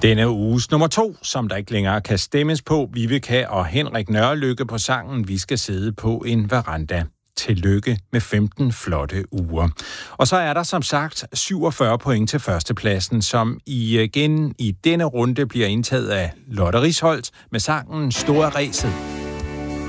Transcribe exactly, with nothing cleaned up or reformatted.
Denne uges nummer to, som der ikke længere kan stemmes på, Viveka og Henrik Nørrelykke på sangen Vi skal sidde på en veranda. Tillykke med femten flotte uger. Og så er der som sagt syvogfyrre point til førstepladsen, som igen i denne runde bliver indtaget af Lotte Risholdt med sangen Store Ræset.